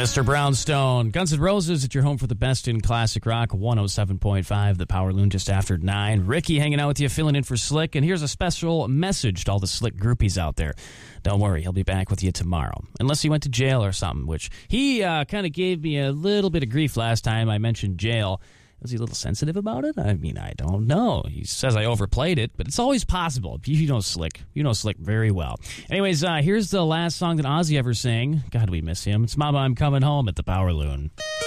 Mr. Brownstone. Guns N' Roses at your home for the best in classic rock. 107.5, the Power Loon just after 9. Ricky hanging out with you, filling in for Slick. And here's a special message to all the Slick groupies out there. Don't worry, he'll be back with you tomorrow. Unless he went to jail or something, which he kind of gave me a little bit of grief last time I mentioned jail. Was he a little sensitive about it? I mean, I don't know. He says I overplayed it, but it's always possible. You know Slick. You know Slick very well. Anyways, here's the last song that Ozzy ever sang. God, we miss him. It's Mama, I'm Coming Home at the Power Loon.